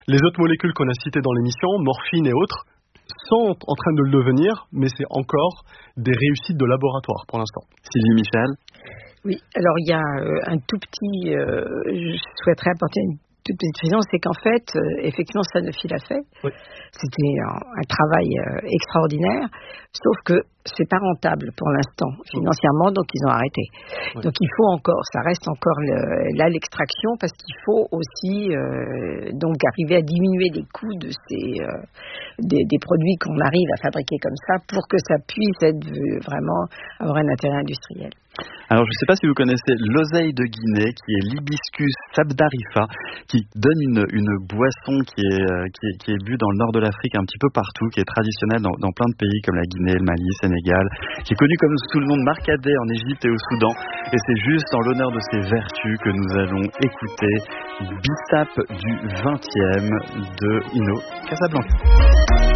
Les autres molécules qu'on a citées dans l'émission, morphine et autres, sont en train de le devenir, mais c'est encore des réussites de laboratoire pour l'instant. Sylvie Michel. Oui, alors il y a un tout petit... je souhaiterais apporter une toute petite précision, c'est qu'en fait, effectivement, Sanofi l'a fait. Oui. C'était un travail extraordinaire, sauf que c'est pas rentable pour l'instant, financièrement, donc ils ont arrêté. Oui. Donc il faut encore, ça reste encore l'extraction, parce qu'il faut aussi donc arriver à diminuer les coûts de des produits qu'on arrive à fabriquer comme ça, pour que ça puisse être vraiment avoir un intérêt industriel. Alors, je ne sais pas si vous connaissez l'oseille de Guinée, qui est l'Hibiscus sabdarifa, qui donne une boisson qui est bue dans le nord de l'Afrique, un petit peu partout, qui est traditionnelle dans plein de pays comme la Guinée, le Mali, Sénégal, qui est connue comme sous le nom de marcadet en Égypte et au Soudan. Et c'est juste en l'honneur de ses vertus que nous allons écouter Bissap du 20e de Ino Casablanca.